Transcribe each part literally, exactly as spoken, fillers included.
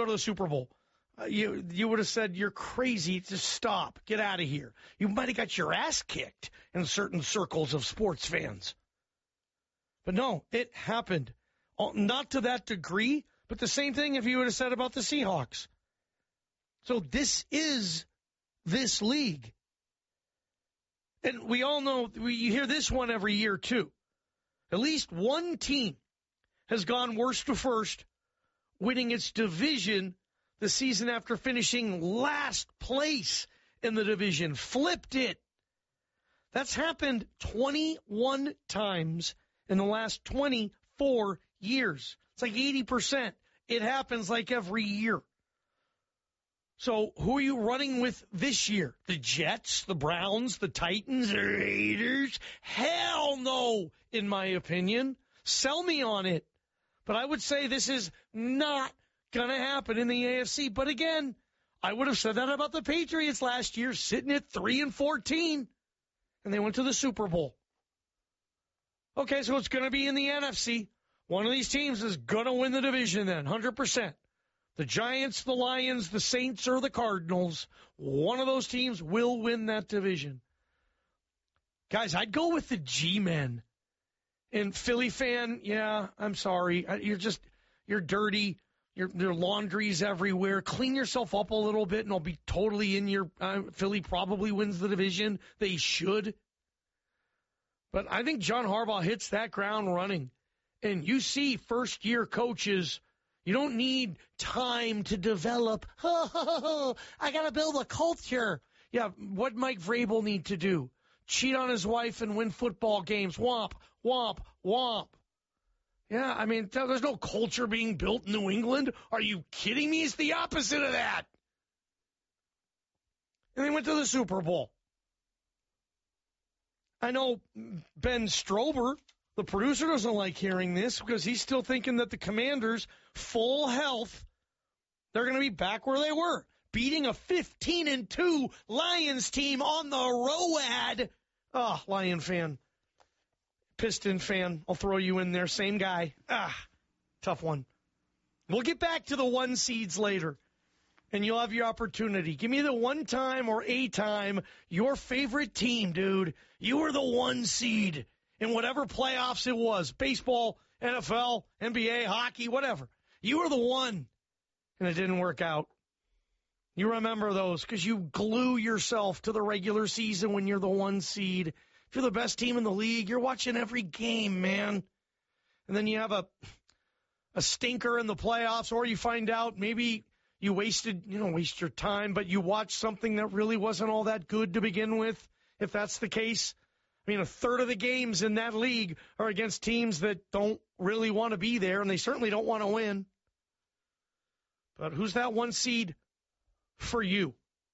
to the Super Bowl. Uh, you you would have said, you're crazy, to stop, get out of here. You might have got your ass kicked in certain circles of sports fans. But no, it happened. Not to that degree, but the same thing if you would have said about the Seahawks. So this is this league. And we all know, we you hear this one every year too. At least one team has gone worst to first, winning its division the season after finishing last place in the division. Flipped it. That's happened twenty-one times in the last twenty-four years. It's like eighty percent. It happens like every year. So who are you running with this year? The Jets, the Browns, the Titans, the Raiders? Hell no, in my opinion. Sell me on it. But I would say this is not going to happen in the A F C. But again, I would have said that about the Patriots last year, sitting at three and fourteen, and they went to the Super Bowl. Okay, so it's going to be in the N F C. One of these teams is going to win the division then, one hundred percent. The Giants, the Lions, the Saints, or the Cardinals, one of those teams will win that division. Guys, I'd go with the G-Men. And Philly fan, yeah, I'm sorry. You're just, you're dirty. Your, your laundry's everywhere. Clean yourself up a little bit, and I'll be totally in your. Uh, Philly probably wins the division. They should. But I think John Harbaugh hits that ground running. And you see first-year coaches, you don't need time to develop. Oh, I got to build a culture. Yeah, what Mike Vrabel need to do? Cheat on his wife and win football games. Womp, womp, womp. Yeah, I mean, there's no culture being built in New England. Are you kidding me? It's the opposite of that. And they went to the Super Bowl. I know Ben Strober, the producer, doesn't like hearing this because he's still thinking that the Commanders, full health, they're going to be back where they were, beating a fifteen and two Lions team on the road. Oh, Lion fan. Piston fan, I'll throw you in there. Same guy. Ah, tough one. We'll get back to the one seeds later, and you'll have your opportunity. Give me the one time or a time your favorite team, dude. You were the one seed in whatever playoffs it was. Baseball, N F L, N B A, hockey, whatever. You were the one, and it didn't work out. You remember those because you glue yourself to the regular season when you're the one seed. If you're the best team in the league, you're watching every game, man. And then you have a a stinker in the playoffs, or you find out maybe you wasted, you know, waste your time, but you watched something that really wasn't all that good to begin with, if that's the case. I mean, a third of the games in that league are against teams that don't really want to be there, and they certainly don't want to win. But who's that one seed for you?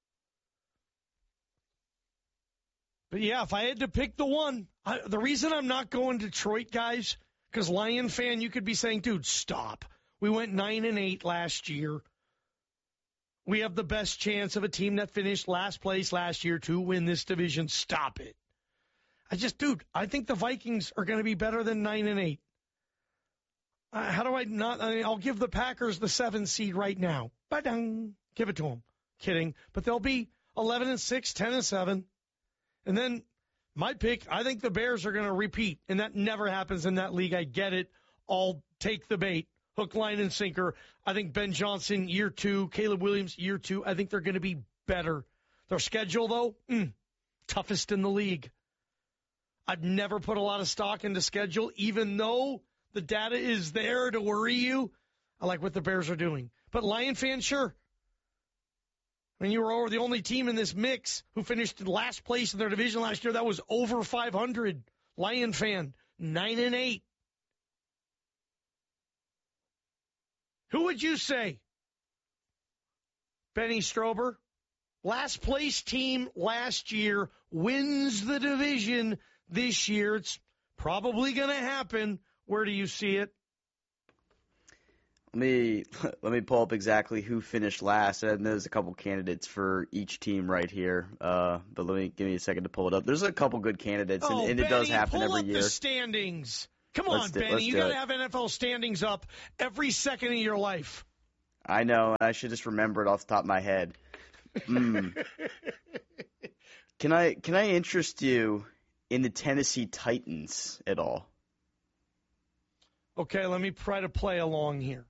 But, yeah, if I had to pick the one, I, the reason I'm not going Detroit, guys, because Lion fan, you could be saying, dude, stop. We went nine and eight last year. We have the best chance of a team that finished last place last year to win this division. Stop it. I just, dude, I think the Vikings are going to be better than nine and eight. Uh, how do I not? I mean, I'll give the Packers the seven seed right now. Ba-dang. Give it to them. Kidding. But they'll be eleven and six, ten and seven. And then my pick, I think the Bears are going to repeat, and that never happens in that league. I get it. I'll take the bait. Hook, line, and sinker. I think Ben Johnson, year two. Caleb Williams, year two. I think they're going to be better. Their schedule, though, mm, toughest in the league. I'd never put a lot of stock into schedule, even though the data is there to worry you. I like what the Bears are doing. But Lion fans, sure. I mean, you were the only team in this mix who finished in last place in their division last year. That was over five hundred. Lion fan, nine and eight. Who would you say? Benny Strober, last place team last year, wins the division this year. It's probably going to happen. Where do you see it? Let me let me pull up exactly who finished last, and there's a couple candidates for each team right here. Uh, but let me give me a second to pull it up. There's a couple good candidates, oh, and, and Benny, it does happen pull every up year. The standings. Come let's on, do, Benny. You got to have N F L standings up every second of your life. I know. I should just remember it off the top of my head. Mm. Can I can I interest you in the Tennessee Titans at all? Okay, let me try to play along here.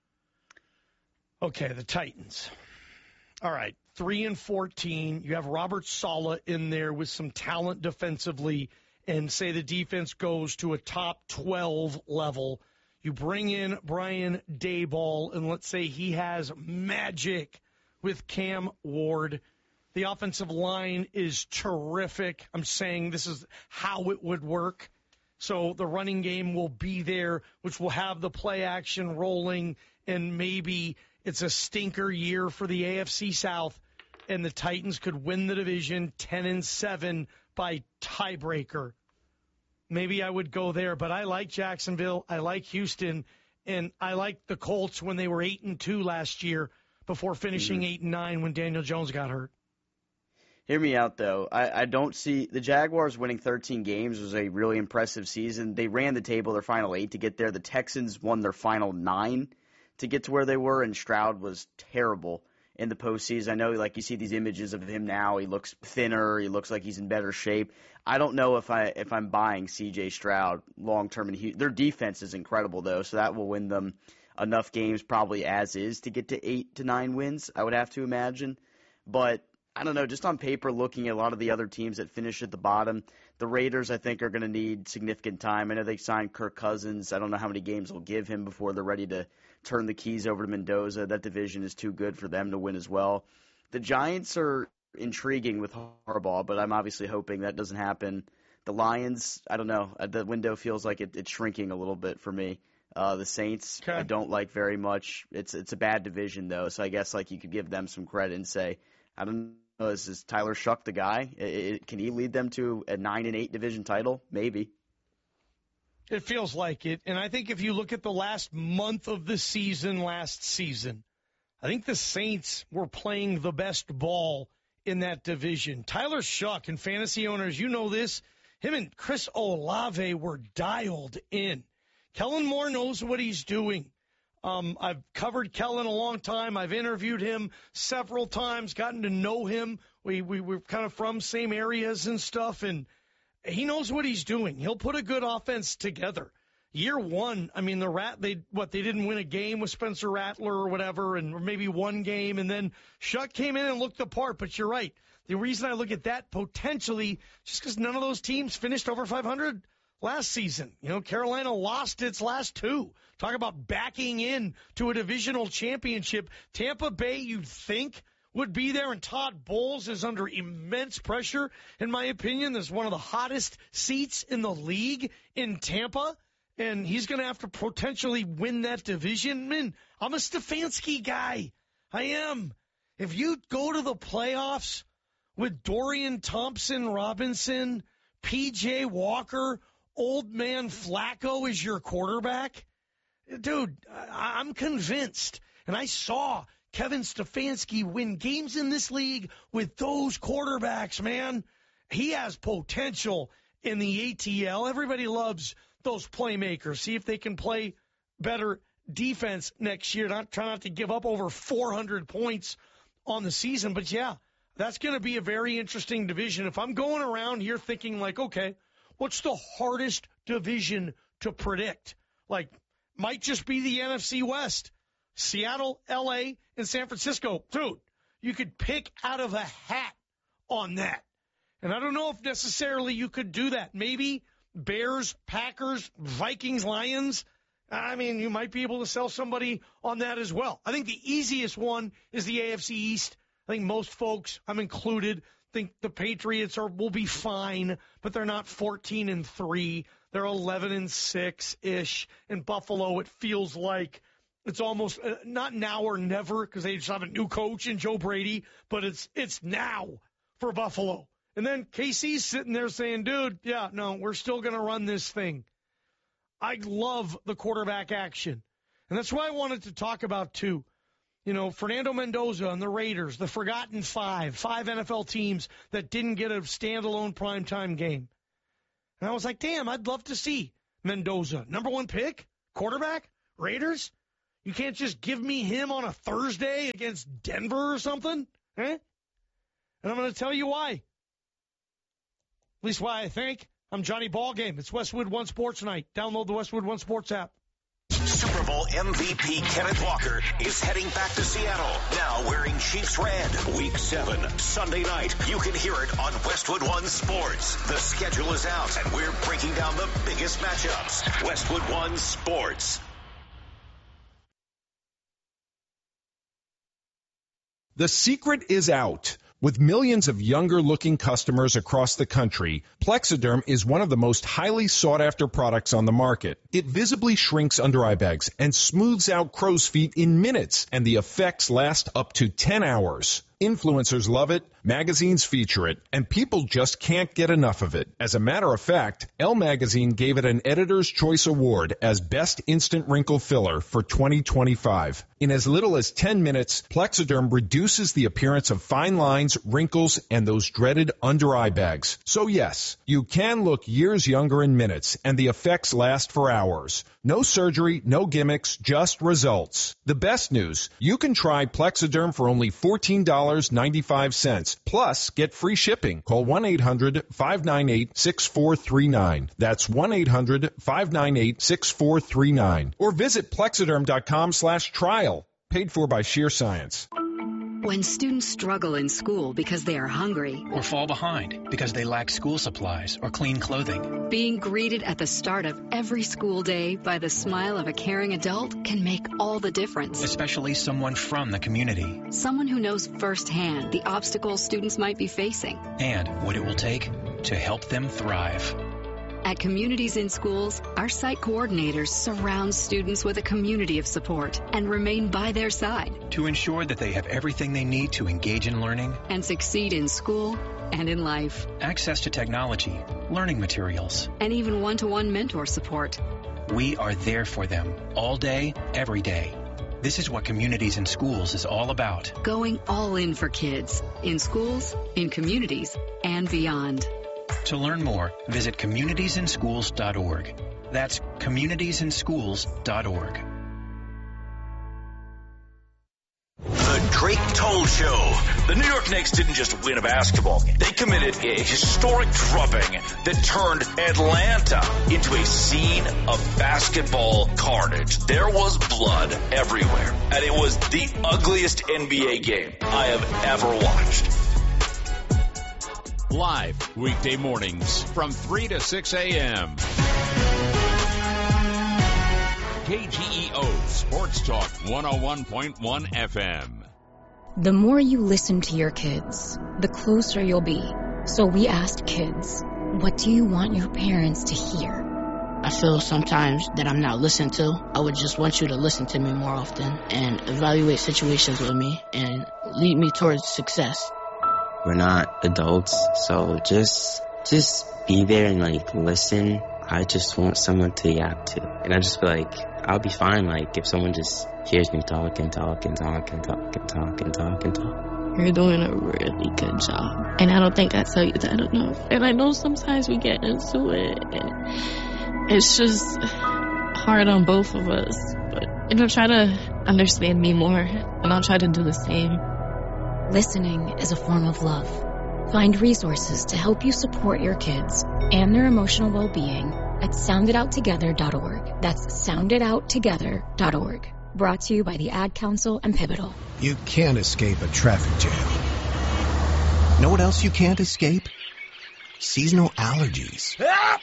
Okay, the Titans. All right, three and fourteen. You have Robert Saleh in there with some talent defensively, and say the defense goes to a top twelve level. You bring in Brian Daboll, and let's say he has magic with Cam Ward. The offensive line is terrific. I'm saying this is how it would work. So the running game will be there, which will have the play action rolling, and maybe it's a stinker year for the A F C South, and the Titans could win the division ten and seven by tiebreaker. Maybe I would go there, but I like Jacksonville. I like Houston, and I like the Colts when they were eight and two last year before finishing mm-hmm. eight and nine when Daniel Jones got hurt. Hear me out, though. I, I don't see the Jaguars winning thirteen games was a really impressive season. They ran the table their final eight to get there. The Texans won their final nine to get to where they were, and Stroud was terrible in the postseason. I know, like, you see these images of him now. He looks thinner. He looks like he's in better shape. I don't know if I if I'm buying C J Stroud long term. And their defense is incredible, though, so that will win them enough games probably as is to get to eight to nine wins. I would have to imagine, but I don't know, just on paper, looking at a lot of the other teams that finish at the bottom, the Raiders, I think, are going to need significant time. I know they signed Kirk Cousins. I don't know how many games they'll give him before they're ready to turn the keys over to Mendoza. That division is too good for them to win as well. The Giants are intriguing with Harbaugh, but I'm obviously hoping that doesn't happen. The Lions, I don't know. The window feels like it, it's shrinking a little bit for me. Uh, the Saints, okay. I don't like very much. It's it's a bad division, though, so I guess like you could give them some credit and say, I don't know, is, is Tyler Shuck the guy? It, it, can he lead them to a nine and eight division title? Maybe. It feels like it, and I think if you look at the last month of the season last season, I think the Saints were playing the best ball in that division. Tyler Shuck, and fantasy owners, you know this, him and Chris Olave were dialed in. Kellen Moore knows what he's doing. Um, I've covered Kellen a long time. I've interviewed him several times, gotten to know him. We, we were kind of from same areas and stuff, and he knows what he's doing. He'll put a good offense together. Year one, I mean, the Rat, they what they didn't win a game with Spencer Rattler or whatever, and maybe one game, and then Shuck came in and looked the part. But you're right. The reason I look at that potentially, just because none of those teams finished over five hundred last season. You know, Carolina lost its last two. Talk about backing in to a divisional championship. Tampa Bay, you'd think, would be there, and Todd Bowles is under immense pressure. In my opinion, there's one of the hottest seats in the league in Tampa, and he's going to have to potentially win that division. Man, I'm a Stefanski guy. I am. If you go to the playoffs with Dorian Thompson-Robinson, P J Walker, old man Flacco is your quarterback, dude, I- I'm convinced. And I saw Kevin Stefanski win games in this league with those quarterbacks, man. He has potential in the A T L. Everybody loves those playmakers. See if they can play better defense next year. Not try not to give up over four hundred points on the season. But, yeah, that's going to be a very interesting division. If I'm going around here thinking like, okay, what's the hardest division to predict? Like, might just be the N F C West. Seattle, L A, and San Francisco. Dude, you could pick out of a hat on that. And I don't know if necessarily you could do that. Maybe Bears, Packers, Vikings, Lions. I mean, you might be able to sell somebody on that as well. I think the easiest one is the A F C East. I think most folks, I'm included, think the Patriots are will be fine, but they're not fourteen and three. They're eleven and six ish. In Buffalo, it feels like it's almost uh, not now or never because they just have a new coach in Joe Brady, but it's it's now for Buffalo. And then K C's sitting there saying, dude, yeah, no, we're still going to run this thing. I love the quarterback action. And that's why I wanted to talk about, too. You know, Fernando Mendoza and the Raiders, the forgotten five, five N F L teams that didn't get a standalone primetime game. And I was like, damn, I'd love to see Mendoza. Number one pick, quarterback, Raiders. You can't just give me him on a Thursday against Denver or something? Eh? And I'm going to tell you why. At least why I think. I'm Johnny Ballgame. It's Westwood One Sports Night. Download the Westwood One Sports app. Super Bowl M V P Kenneth Walker is heading back to Seattle, now wearing Chiefs red. Week seven, Sunday night. You can hear it on Westwood One Sports. The schedule is out, and we're breaking down the biggest matchups. Westwood One Sports. The secret is out. With millions of younger-looking customers across the country, Plexiderm is one of the most highly sought-after products on the market. It visibly shrinks under-eye bags and smooths out crow's feet in minutes, and the effects last up to ten hours. Influencers love it, magazines feature it, and people just can't get enough of it. As a matter of fact, Elle Magazine gave it an Editor's Choice Award as Best Instant Wrinkle Filler for twenty twenty-five. In as little as ten minutes, Plexiderm reduces the appearance of fine lines, wrinkles, and those dreaded under-eye bags. So yes, you can look years younger in minutes, and the effects last for hours. No surgery, no gimmicks, just results. The best news, you can try Plexiderm for only fourteen dollars and ninety-five cents. Plus, get free shipping. Call one eight hundred, five nine eight, six four three nine. That's one eight hundred, five nine eight, six four three nine. Or visit plexiderm.com slash trial. Paid for by Sheer Science. When students struggle in school because they are hungry or fall behind because they lack school supplies or clean clothing, being greeted at the start of every school day by the smile of a caring adult can make all the difference. Especially someone from the community. Someone who knows firsthand the obstacles students might be facing. And what it will take to help them thrive. At Communities in Schools, our site coordinators surround students with a community of support and remain by their side to ensure that they have everything they need to engage in learning and succeed in school and in life. Access to technology, learning materials, and even one-to-one mentor support. We are there for them all day, every day. This is what Communities in Schools is all about. Going all in for kids, in schools, in communities, and beyond. To learn more, visit communities in schools dot org. That's communities in schools dot org. The Drake Toll Show. The New York Knicks didn't just win a basketball game. They committed a historic drubbing that turned Atlanta into a scene of basketball carnage. There was blood everywhere, and it was the ugliest N B A game I have ever watched. Live weekday mornings from three to six a.m. K G E O Sports Talk one oh one point one F M. The more you listen to your kids, the closer you'll be. So we asked kids, what do you want your parents to hear? I feel sometimes that I'm not listened to. I would just want you to listen to me more often and evaluate situations with me and lead me towards success. We're not adults, so just just be there and, like, listen. I just want someone to yap to. And I just feel like I'll be fine, like, if someone just hears me talk and talk and talk and talk and talk and talk and talk. You're doing a really good job. And I don't think I tell you that enough. And I know sometimes we get into it, and it's just hard on both of us. But, you know, try to understand me more, and I'll try to do the same. Listening is a form of love. Find resources to help you support your kids and their emotional well-being at sound it out together dot org. That's sound it out together dot org. Brought to you by the Ad Council and Pivotal. You can't escape a traffic jam. Know what else you can't escape? Seasonal allergies.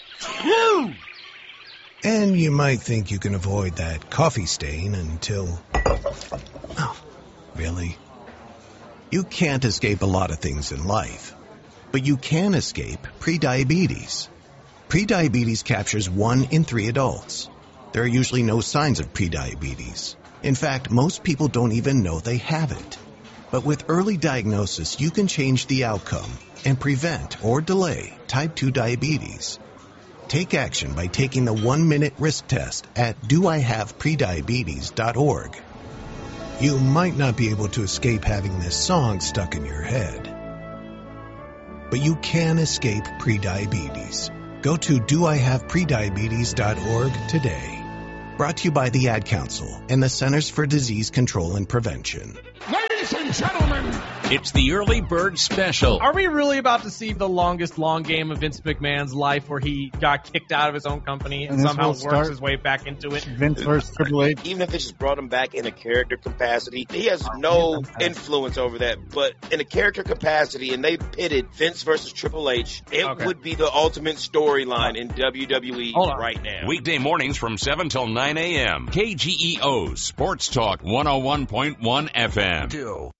And you might think you can avoid that coffee stain until... Oh, really? You can't escape a lot of things in life, but you can escape prediabetes. Prediabetes captures one in three adults. There are usually no signs of prediabetes. In fact, most people don't even know they have it. But with early diagnosis, you can change the outcome and prevent or delay type two diabetes. Take action by taking the one-minute risk test at do I have prediabetes dot org. You might not be able to escape having this song stuck in your head, but you can escape prediabetes. Go to do I have prediabetes dot org today. Brought to you by the Ad Council and the Centers for Disease Control and Prevention. Ladies and gentlemen, it's the Early Bird Special. Are we really about to see the longest long game of Vince McMahon's life where he got kicked out of his own company and, and somehow works his way back into it? Vince versus Triple H. Even if it just brought him back in a character capacity, he has no influence over that. But in a character capacity, and they pitted Vince versus Triple H, it okay. would be the ultimate storyline in W W E right now. Weekday mornings from seven till nine a.m. K G E O Sports Talk one oh one point one F M.